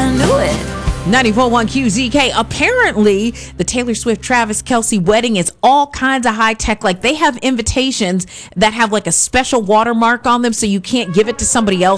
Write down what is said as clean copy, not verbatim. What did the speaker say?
I knew it. 94.1 QZK. Apparently, the Taylor Swift Travis Kelce wedding is all kinds of high tech. Like, they have invitations that have like a special watermark on them, so you can't give it to somebody else